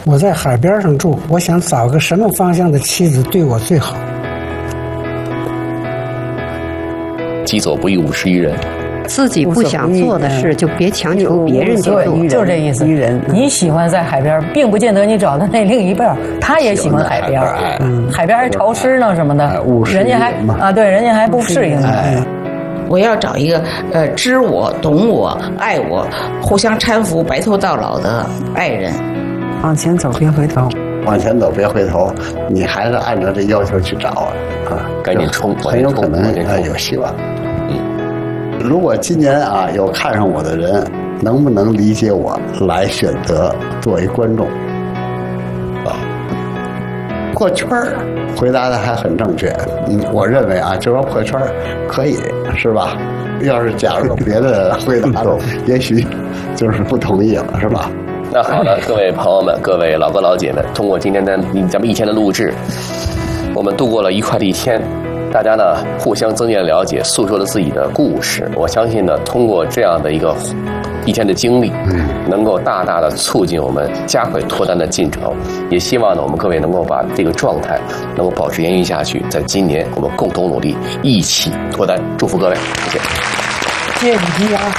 我在海边上住，我想找个什么方向的妻子对我最好？ 己所不欲，勿施于人。 自己不想做的事，就别强求别人去做， 就是这意思。你喜欢在海边，并不见得你找的那另一半他也喜欢海边。海边还潮湿呢什么的，人家还对，人家还不适应。 我要找一个知我、懂我、爱我、互相搀扶、白头到老的爱人。 往前走，别回头。 往前走，别回头。你还是按照这要求去找啊， 赶紧冲， 很有可能有希望。如果今年有看上我的人，能不能理解我来选择作为观众？破圈儿，回答的还很正确。我认为就说破圈儿可以，是吧？要是假如有别的回答，也许就是不同意了，是吧？ 那好的，各位朋友们，各位老哥老姐们，通过今天咱们一天的录制，我们度过了愉快的一天。大家呢互相增进了了解，诉说了自己的故事。我相信呢，通过这样的一天的经历，能够大大的促进我们加快脱单的进程。也希望呢，我们各位能够把这个状态能够保持延续下去。在今年，我们共同努力，一起脱单。祝福各位，谢谢。 谢谢你啊。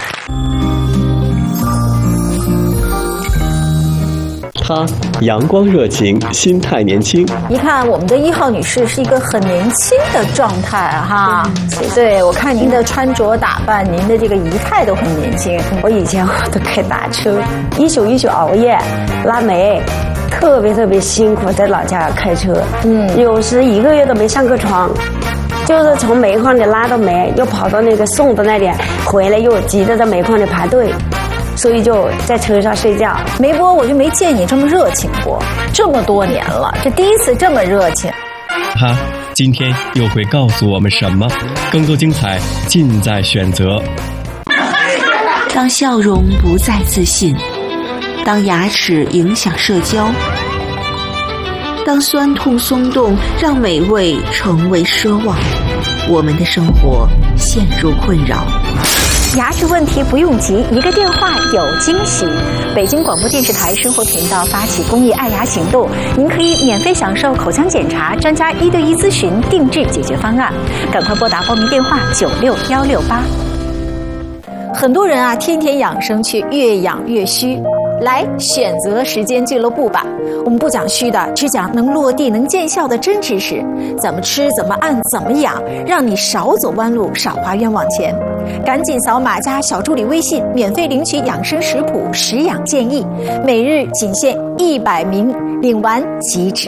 她阳光热情，心态年轻。 一看我们的1号女士是一个很年轻的状态哈，对，我看您的穿着打扮，您的这个仪态都很年轻。我以前都开大车，一宿一宿熬夜拉煤，特别辛苦，在老家开车，有时1个月都没上过床。就是从煤矿里拉到煤，又跑到那个送的那里，回来又急着在煤矿里排队。所以就在车上睡觉。 梅波，我就没见你这么热情过，这么多年了，这第一次这么热情。 他今天又会告诉我们什么？更多精彩尽在选择。 当笑容不再自信，当牙齿影响社交，当酸痛松动让美味成为奢望，我们的生活陷入困扰。 牙齿问题不用急，一个电话有惊喜。北京广播电视台生活频道发起公益爱牙行动，您可以免费享受口腔检查、专家1对1咨询、定制解决方案。赶快拨打报名电话96168。很多人天天养生去，越养越虚。来选择时间俱乐部吧，我们不讲虚的，只讲能落地能见效的真知识，怎么吃怎么按怎么养，让你少走弯路少花冤枉钱。赶紧扫码加小助理微信，免费领取养生食谱食养建议，每日仅限100名，领完即止。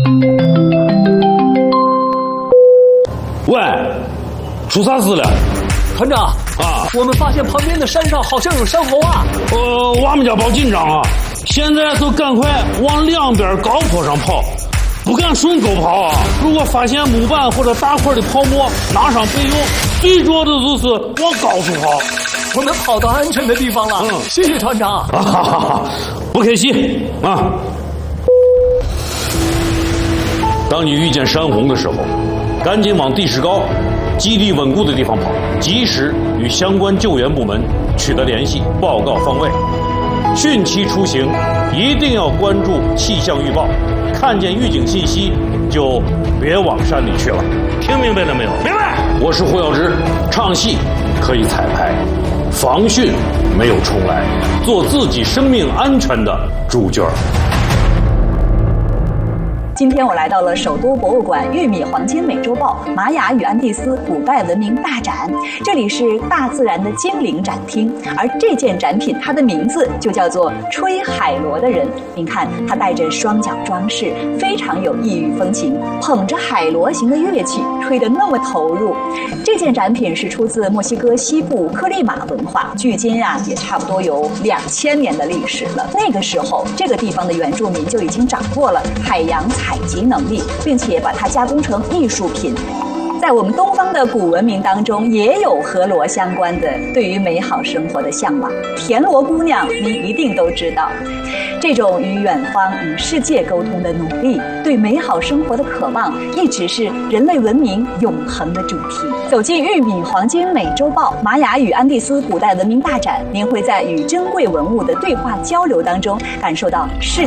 喂，出啥事了？ 团长我们发现旁边的山上好像有山猴我们家报紧张现在就赶快往两边高坡上跑，不敢顺沟跑如果发现木板或者大块的泡沫，拿上备用，最重要的就是往高处跑。 我们跑到安全的地方了，谢谢团长。 不客气当你遇见山洪的时候，赶紧往地势高、基地稳固的地方跑，及时与相关救援部门取得联系，报告方位。汛期出行一定要关注气象预报，看见预警信息就别往山里去了。听明白了没有？明白。我是胡耀之，唱戏可以彩排，防汛没有重来，做自己生命安全的主角。 今天我来到了首都博物馆玉米黄金美洲豹玛雅与安第斯古代文明大展，这里是大自然的精灵展厅，而这件展品它的名字就叫做吹海螺的人。您看，它带着双脚装饰，非常有异域风情，捧着海螺形的乐器，吹得那么投入。这件展品是出自墨西哥西部克利马文化，距今也差不多有2000年的历史了。那个时候，这个地方的原住民就已经掌握了海洋采集能力，并且把它加工成艺术品。在我们东方的古文明当中，也有和螺相关的对于美好生活的向往。田螺姑娘，您一定都知道，这种与远方、与世界沟通的努力，对美好生活的渴望，一直是人类文明永恒的主题。走进玉米黄金美洲豹玛雅与安第斯古代文明大展，您会在与珍贵文物的对话交流当中，感受到世